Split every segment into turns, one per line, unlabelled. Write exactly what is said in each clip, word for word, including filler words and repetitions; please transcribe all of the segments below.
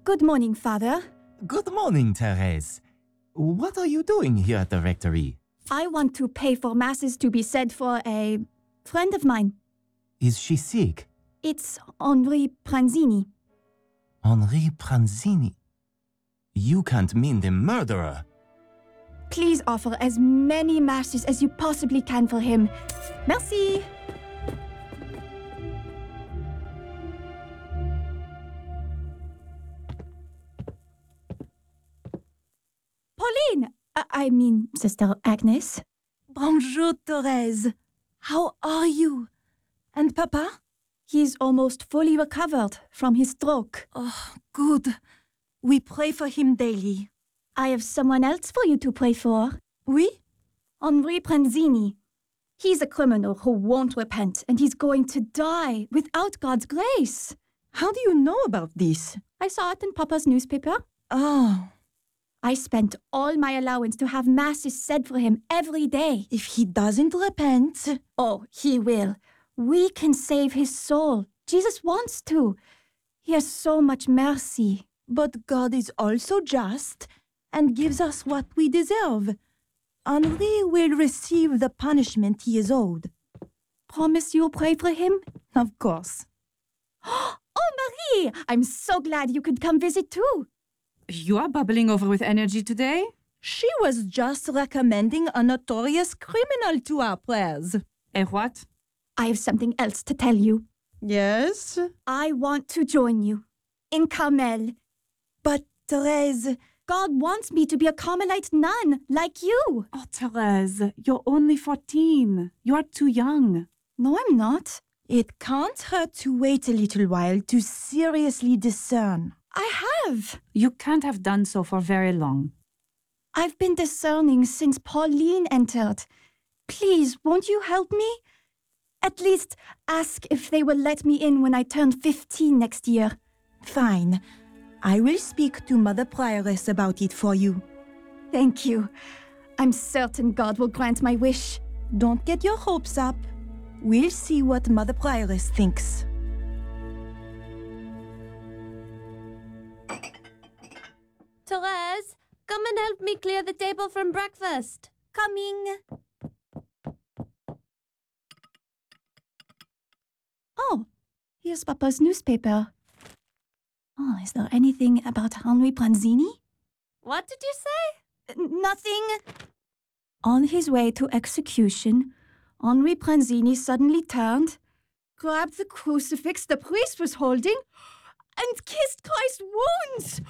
Good morning, Father.
Good morning, Therese. What are you doing here at the rectory?
I want to pay for masses to be said for a friend of mine.
Is she sick?
It's Henri Pranzini.
Henri Pranzini? You can't mean the murderer.
Please offer as many masses as you possibly can for him. Merci. Pauline! I, I mean, Sister Agnes.
Bonjour, Thérèse. How are you? And Papa?
He's almost fully recovered from his stroke.
Oh, good. We pray for him daily.
I have someone else for you to pray for.
Oui?
Henri Pranzini. He's a criminal who won't repent, and he's going to die without God's grace.
How do you know about this?
I saw it in Papa's newspaper.
Oh.
I spent all my allowance to have masses said for him every day.
If he doesn't repent...
Oh, he will. We can save his soul. Jesus wants to. He has so much mercy.
But God is also just and gives us what we deserve. Henri will receive the punishment he is owed.
Promise you'll pray for him?
Of course.
Oh, Marie! I'm so glad you could come visit too.
You are bubbling over with energy today?
She was just recommending a notorious criminal to our prayers.
And what?
I have something else to tell you.
Yes?
I want to join you in Carmel.
But, Thérèse...
God wants me to be a Carmelite nun, like you.
Oh, Thérèse, you're only fourteen. You are too young.
No, I'm not.
It can't hurt to wait a little while to seriously discern.
I have.
You can't have done so for very long.
I've been discerning since Pauline entered. Please, won't you help me? At least ask if they will let me in when I turn fifteen next year.
Fine. I will speak to Mother Prioress about it for you.
Thank you. I'm certain God will grant my wish.
Don't get your hopes up. We'll see what Mother Prioress thinks.
Thérèse, come and help me clear the table from breakfast.
Coming. Oh, here's Papa's newspaper. Oh, is there anything about Henri Pranzini?
What did you say?
N- nothing. On his way to execution, Henri Pranzini suddenly turned, grabbed the crucifix the priest was holding, and kissed Christ's wounds.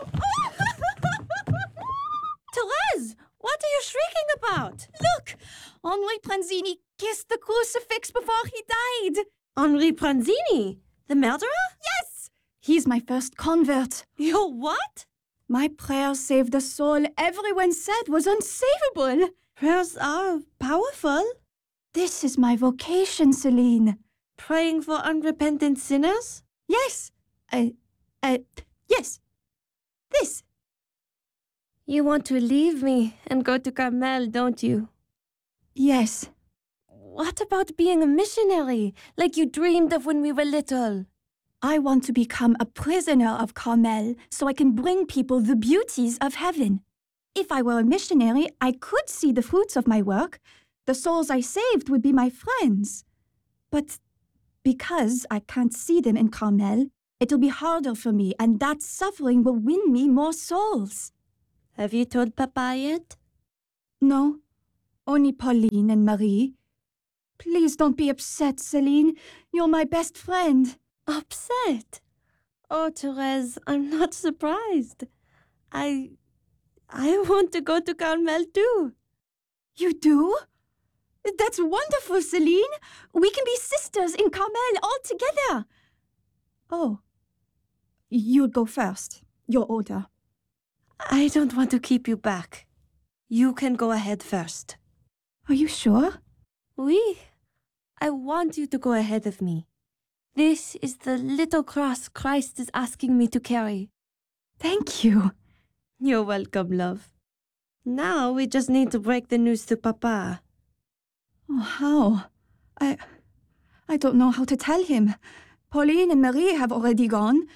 Thérèse, what are you shrieking about?
Look! Henri Pranzini kissed the crucifix before he died.
Henri Pranzini? The murderer?
Yes! He's my first convert.
Your what?
My prayer saved a soul everyone said was unsavable.
Prayers are powerful.
This is my vocation, Celine.
Praying for unrepentant sinners?
Yes. Uh, uh, yes. This.
You want to leave me and go to Carmel, don't you?
Yes.
What about being a missionary, like you dreamed of when we were little?
I want to become a prisoner of Carmel so I can bring people the beauties of heaven. If I were a missionary, I could see the fruits of my work. The souls I saved would be my friends. But because I can't see them in Carmel, it'll be harder for me, and that suffering will win me more souls.
Have you told Papa yet?
No, only Pauline and Marie. Please don't be upset, Celine. You're my best friend.
Upset? Oh, Thérèse, I'm not surprised. I... I want to go to Carmel too.
You do? That's wonderful, Celine. We can be sisters in Carmel all together. Oh, you'll go first. You're older.
I don't want to keep you back. You can go ahead first.
Are you sure?
Oui. I want you to go ahead of me. This is the little cross Christ is asking me to carry.
Thank you.
You're welcome, love. Now we just need to break the news to Papa.
Oh, how? I... I don't know how to tell him. Pauline and Marie have already gone.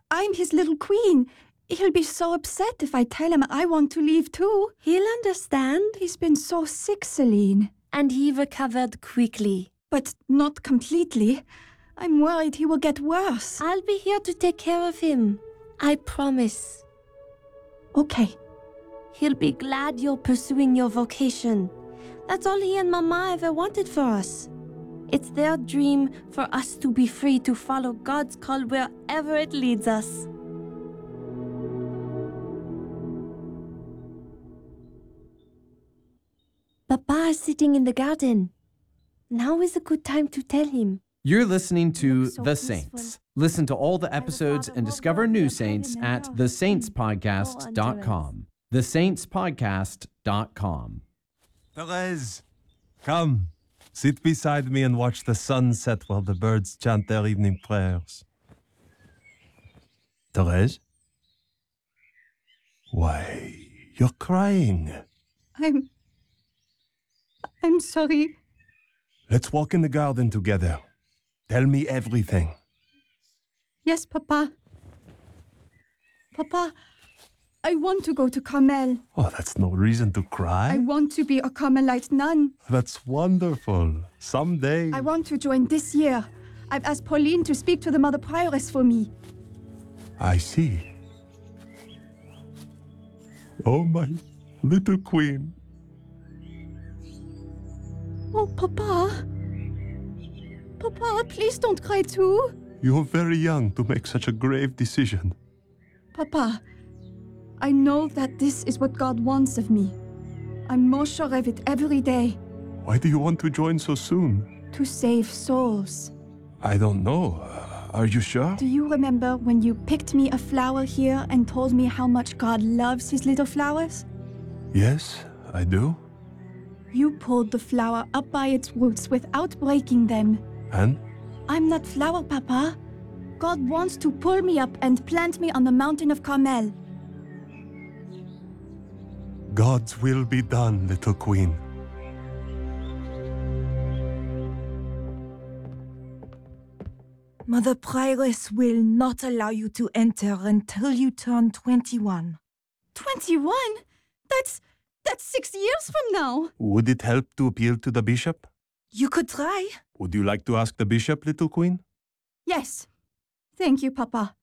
I'm his little queen. He'll be so upset if I tell him I want to leave too.
He'll understand.
He's been so sick, Celine.
And he recovered quickly.
But not completely. I'm worried he will get worse.
I'll be here to take care of him. I promise.
Okay.
He'll be glad you're pursuing your vocation. That's all he and Mama ever wanted for us. It's their dream for us to be free to follow God's call wherever it leads us. Papa is sitting in the garden. Now is a good time to tell him.
You're listening to
Looks so
The
peaceful.
Saints. Listen to all the episodes and discover new saints at the saints podcast dot com. the saints podcast dot com.
Therese, come. Sit beside me and watch the sun set while the birds chant their evening prayers. Therese? Why, you're crying.
I'm... I'm sorry.
Let's walk in the garden together. Tell me everything.
Yes, Papa. Papa, I want to go to Carmel.
Oh, that's no reason to
I
cry.
want to be a Carmelite nun.
That's wonderful. Someday.
I want to join this year. I've asked Pauline to speak to the Mother Prioress for me.
I see. Oh, my little queen.
Oh, Papa. Papa, please don't cry too.
You're very young to make such a grave decision.
Papa, I know that this is what God wants of me. I'm more sure of it every day.
Why do you want to join so soon?
To save souls.
I don't know. Uh, Are you sure?
Do you remember when you picked me a flower here and told me how much God loves his little flowers?
Yes, I do.
You pulled the flower up by its roots without breaking them.
And?
I'm that flower, Papa. God wants to pull me up and plant me on the mountain of Carmel.
God's will be done, little queen.
Mother Prioress will not allow you to enter until you turn twenty-one.
twenty-one? That's... that's six years from now.
Would it help to appeal to the bishop?
You could try.
Would you like to ask the bishop, little queen?
Yes. Thank you, Papa.